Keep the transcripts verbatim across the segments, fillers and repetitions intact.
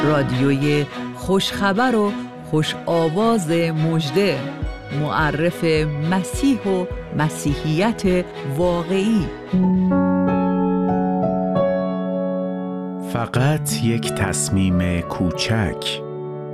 رادیوی خوشخبر و خوش آواز مژده، معرف مسیح و مسیحیت واقعی. فقط یک تصمیم کوچک.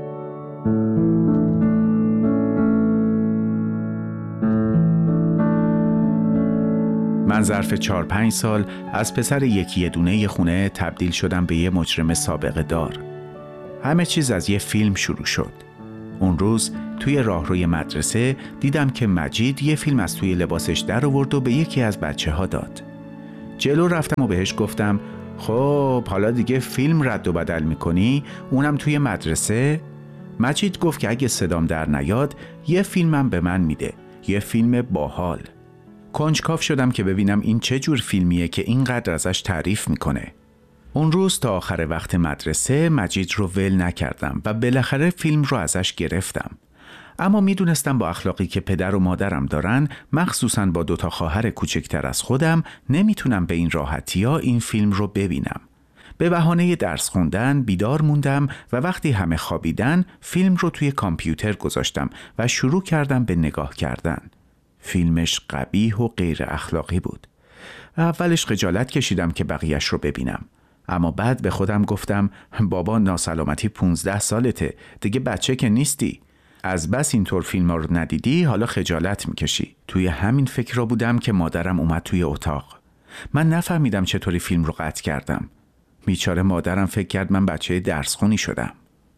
من ظرف چار پنج سال از پسر یکی دونه خونه تبدیل شدم به یه مجرم سابقه دار. همه چیز از یه فیلم شروع شد. اون روز توی راهروی مدرسه دیدم که مجید یه فیلم از توی لباسش در آورد و به یکی از بچه ها داد. جلو رفتم و بهش گفتم خب حالا دیگه فیلم رد و بدل میکنی؟ اونم توی مدرسه؟ مجید گفت که اگه صدام در نیاد یه فیلمم به من میده، یه فیلم باحال. کنجکاو شدم که ببینم این چه جور فیلمیه که اینقدر ازش تعریف میکنه. اون روز تا آخر وقت مدرسه مجید رو ول نکردم و بالاخره فیلم رو ازش گرفتم. اما میدونستم با اخلاقی که پدر و مادرم دارن، مخصوصاً با دوتا خواهر کوچکتر از خودم، نمیتونم به این راحتی‌ها این فیلم رو ببینم. به بهانه درس خوندن بیدار موندم و وقتی همه خوابیدن فیلم رو توی کامپیوتر گذاشتم و شروع کردم به نگاه کردن. فیلمش قبیح و غیر اخلاقی بود. اولش خجالت کشیدم که بقیهش رو ببینم، اما بعد به خودم گفتم بابا ناسلامتی پونزده سالته، دیگه بچه که نیستی. از بس اینطور فیلم ها رو ندیدی حالا خجالت میکشی. توی همین فکر را بودم که مادرم اومد توی اتاق. من نفهمیدم چطوری فیلم رو قطع کردم. بیچاره مادرم فکر کرد من بچه درس خونی شدم.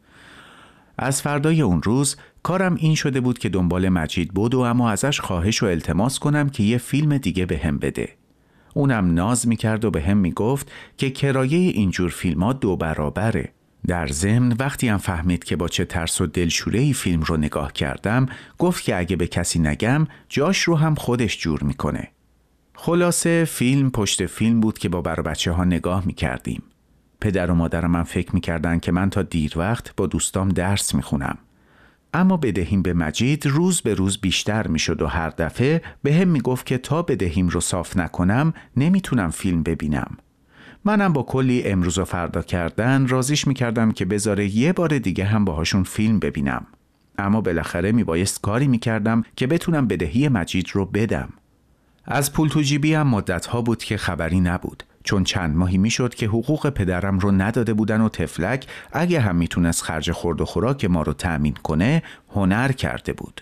از فردای اون روز کارم این شده بود که دنبال مجید بود و اما ازش خواهش و التماس کنم که یه فیلم دیگه به هم بده. اونم ناز میکرد و به هم میگفت که کرایه اینجور فیلم ها دو برابره. در ضمن وقتی هم فهمید که با چه ترس و دلشوره‌ای فیلم رو نگاه کردم، گفت که اگه به کسی نگم جاش رو هم خودش جور میکنه. خلاصه فیلم پشت فیلم بود که با بر بچه ها نگاه میکردیم. پدر و مادرم هم فکر میکردن که من تا دیر وقت با دوستام درس میخونم. اما بدهیم به مجید روز به روز بیشتر میشد و هر دفعه به هم میگفت که تا بدهیم رو صاف نکنم نمیتونم فیلم ببینم. منم با کلی امروز و فردا کردن رازیش میکردم که بذاره یه بار دیگه هم باهاشون فیلم ببینم. اما بالاخره میبایست کاری میکردم که بتونم بدهی مجید رو بدم. از پول تو جیبی هم مدتها بود که خبری نبود، چون چند ماهی میشد که حقوق پدرم رو نداده بودن و تفلک اگه هم میتونست خرج خورد و خوراک ما رو تأمین کنه هنر کرده بود.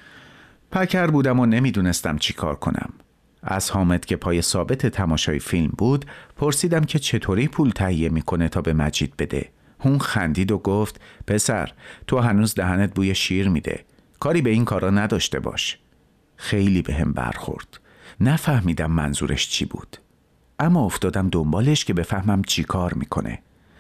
پکر بودم و نمیدونستم چی کار کنم. از حامد که پای ثابت تماشای فیلم بود پرسیدم که چطوری پول تهیه میکنه تا به مجید بده. اون خندید و گفت پسر تو هنوز دهنت بوی شیر میده، کاری به این کارا نداشته باش. خیلی به هم برخورد. نفهمیدم منظورش چی بود، اما افتادم دنبالش که بفهمم چی کار میکنه.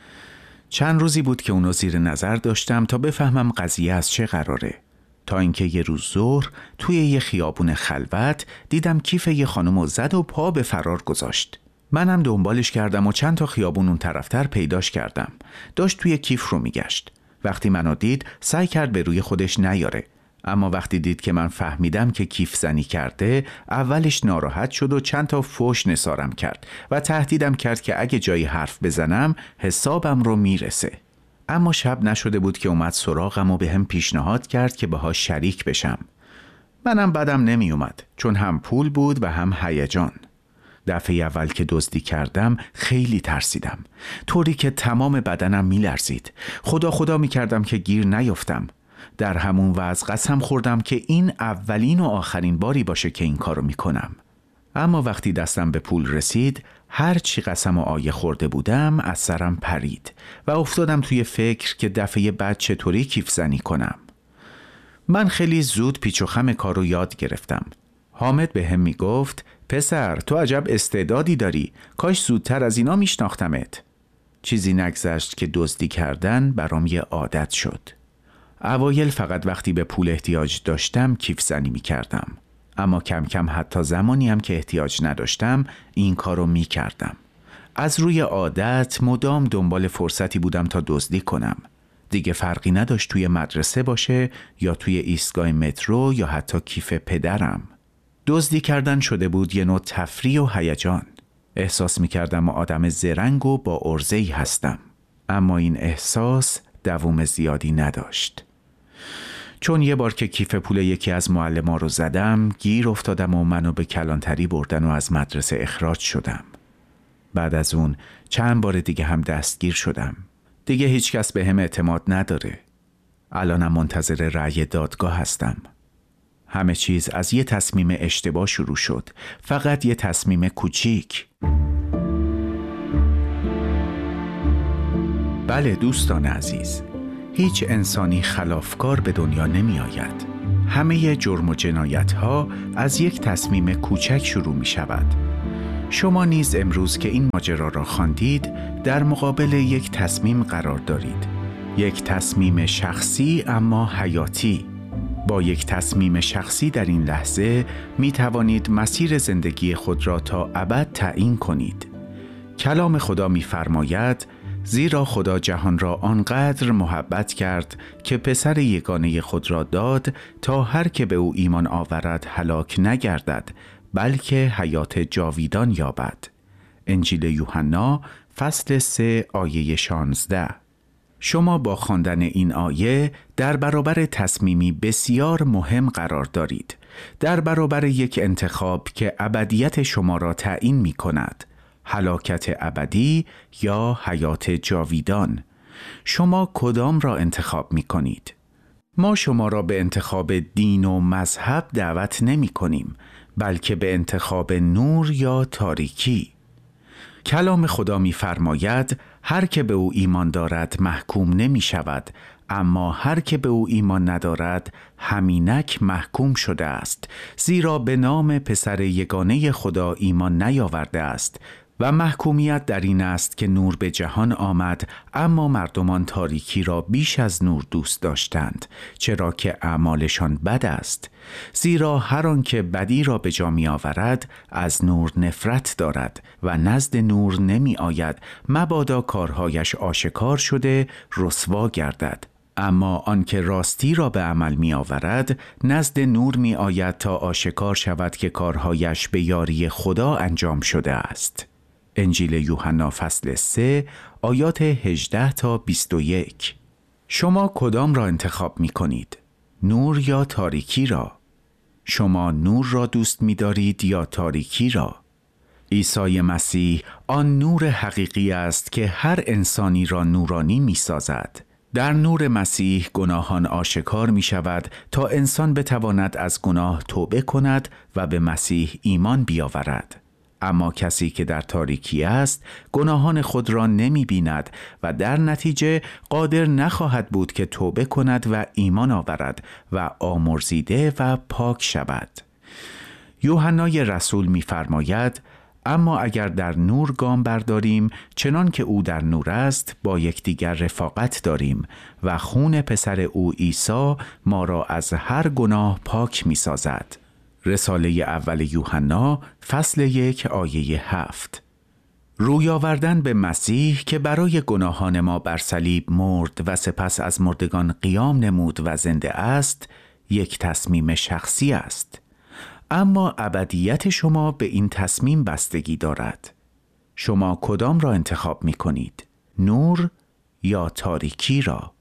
چند روزی بود که اونو زیر نظر داشتم تا بفهمم قضیه از چه قراره، تا اینکه یه روز ظهر توی یه خیابون خلوت دیدم کیف یه خانمو زد و پا به فرار گذاشت. منم دنبالش کردم و چند تا خیابون اون طرفتر پیداش کردم. داشت توی کیف رو میگشت. وقتی منو دید سعی کرد به روی خودش نیاره، اما وقتی دید که من فهمیدم که کیف زنی کرده اولش ناراحت شد و چند تا فحش نثارم کرد و تهدیدم کرد که اگه جایی حرف بزنم حسابم رو میرسه. اما شب نشده بود که اومد سراغم و به هم پیشنهاد کرد که باهاش شریک بشم. منم بدم نمی اومد، چون هم پول بود و هم هیجان. دفعه اول که دزدی کردم خیلی ترسیدم، طوری که تمام بدنم می لرزید. خدا خدا می کردم که گیر نیفتم. در همون وضع قسم خوردم که این اولین و آخرین باری باشه که این کارو می کنم. اما وقتی دستم به پول رسید هر چی قسم و آیه خورده بودم از سرم پرید و افتادم توی فکر که دفعه بعد چطوری کیف زنی کنم. من خیلی زود پیچ و خم کارو یاد گرفتم. حامد به هم می گفت پسر تو عجب استعدادی داری، کاش زودتر از اینا میشناختمت. چیزی نگذشت که دزدی کردن برام یه عادت شد. اوایل فقط وقتی به پول احتیاج داشتم کیف زنی می کردم، اما کم کم حتی زمانی هم که احتیاج نداشتم این کارو می کردم. از روی عادت مدام دنبال فرصتی بودم تا دزدی کنم. دیگه فرقی نداشت توی مدرسه باشه یا توی ایستگاه مترو یا حتی کیف پدرم. دزدی کردن شده بود یه نوع تفریح و هیجان. احساس می کردم آدم زرنگ و با عرضه‌ای هستم. اما این احساس دوام زیادی نداشت. چون یه بار که کیف پول یکی از معلما رو زدم، گیر افتادم و منو به کلانتری بردن و از مدرسه اخراج شدم. بعد از اون چند بار دیگه هم دستگیر شدم. دیگه هیچ کس به هم اعتماد نداره. الانم منتظر رأی دادگاه هستم. همه چیز از یه تصمیم اشتباه شروع شد. فقط یه تصمیم کوچیک. بله دوستان عزیز، هیچ انسانی خلافکار به دنیا نمی آید. همه جرم و جنایت ها از یک تصمیم کوچک شروع می شود. شما نیز امروز که این ماجرا را خواندید در مقابل یک تصمیم قرار دارید. یک تصمیم شخصی اما حیاتی. با یک تصمیم شخصی در این لحظه می توانید مسیر زندگی خود را تا ابد تعیین کنید. کلام خدا می فرماید زیرا خدا جهان را آنقدر محبت کرد که پسر یگانه خود را داد تا هر که به او ایمان آورد هلاک نگردد بلکه حیات جاویدان یابد. انجیل یوحنا فصل سه آیه شانزده. شما با خواندن این آیه در برابر تصمیمی بسیار مهم قرار دارید. در برابر یک انتخاب که ابدیت شما را تعیین می کند. هلاکت ابدی یا حیات جاویدان. شما کدام را انتخاب می کنید؟ ما شما را به انتخاب دین و مذهب دعوت نمی کنیم، بلکه به انتخاب نور یا تاریکی. کلام خدا می فرماید هر که به او ایمان دارد محکوم نمی شود، اما هر که به او ایمان ندارد همینک محکوم شده است، زیرا به نام پسر یگانه خدا ایمان نیاورده است. و محکومیت در این است که نور به جهان آمد، اما مردمان تاریکی را بیش از نور دوست داشتند، چرا که اعمالشان بد است. زیرا هر آن که بدی را به جا می آورد از نور نفرت دارد و نزد نور نمی آید، مبادا کارهایش آشکار شده رسوا گردد. اما آن که راستی را به عمل می آورد نزد نور می آید تا آشکار شود که کارهایش به یاری خدا انجام شده است. انجیل یوحنا فصل سه آیات هجده تا بیست و یک. شما کدام را انتخاب می کنید؟ نور یا تاریکی را؟ شما نور را دوست می دارید یا تاریکی را؟ عیسی مسیح آن نور حقیقی است که هر انسانی را نورانی می سازد. در نور مسیح گناهان آشکار می شود تا انسان بتواند از گناه توبه کند و به مسیح ایمان بیاورد. اما کسی که در تاریکی است گناهان خود را نمی بیند و در نتیجه قادر نخواهد بود که توبه کند و ایمان آورد و آمرزیده و پاک شود. یوحنای رسول می فرماید اما اگر در نور گام برداریم چنان که او در نور است با یکدیگر رفاقت داریم و خون پسر او عیسی ما را از هر گناه پاک می سازد. رساله اول یوحنا فصل یک آیه هفت. روی آوردن به مسیح که برای گناهان ما بر صلیب مرد و سپس از مردگان قیام نمود و زنده است یک تصمیم شخصی است. اما ابدیت شما به این تصمیم بستگی دارد. شما کدام را انتخاب می کنید؟ نور یا تاریکی را؟